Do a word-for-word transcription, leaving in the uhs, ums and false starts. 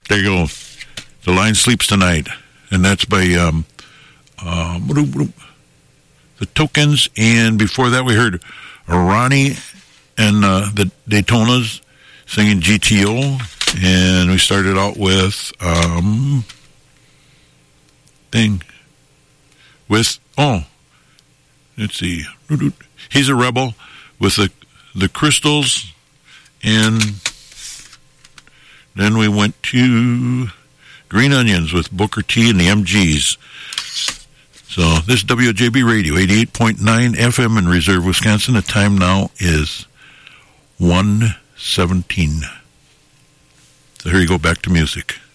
There you go. The Line Sleeps Tonight. And that's by um, uh, the Tokens. And before that, we heard Ronnie and uh, the Daytonas singing G T O. And we started out with, um, thing, with, oh, let's see. He's a Rebel with the, the Crystals. And then we went to Green Onions with Booker T and the M Gs. So this is W J B Radio, eighty-eight point nine F M in Reserve, Wisconsin. The time now is one seventeen. So here you go, back to music.